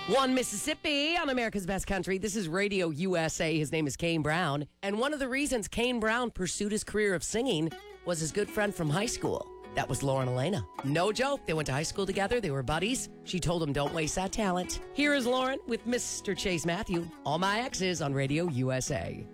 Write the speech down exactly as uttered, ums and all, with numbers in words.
One Mississippi on America's Best Country. This is Radio U S A. His name is Kane Brown. And one of the reasons Kane Brown pursued his career of singing was his good friend from high school. That was Lauren Elena. No joke. They went to high school together. They were buddies. She told him, don't waste that talent. Here is Lauren with Mister Chase Matthew. All My Exes on Radio U S A.